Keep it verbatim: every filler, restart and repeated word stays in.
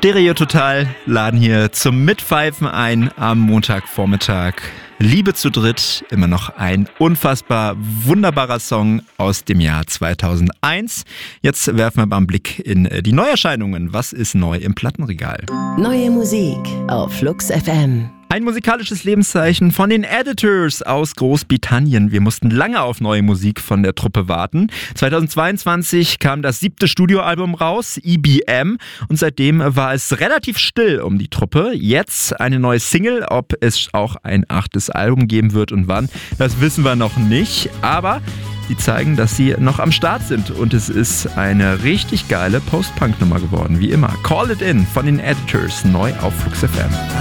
Stereo Total laden hier zum Mitpfeifen ein am Montagvormittag. Liebe zu dritt, immer noch ein unfassbar wunderbarer Song aus dem Jahr zweitausendeins. Jetzt werfen wir mal einen Blick in die Neuerscheinungen. Was ist neu im Plattenregal? Neue Musik auf Flux F M. Ein musikalisches Lebenszeichen von den Editors aus Großbritannien. Wir mussten lange auf neue Musik von der Truppe warten. zweitausendzweiundzwanzig kam das siebte Studioalbum raus, E B M, und seitdem war es relativ still um die Truppe. Jetzt eine neue Single, ob es auch ein achtes Album geben wird und wann, das wissen wir noch nicht, aber sie zeigen, dass sie noch am Start sind und es ist eine richtig geile Post-Punk-Nummer geworden, wie immer. Call It In von den Editors, neu auf Flux F M.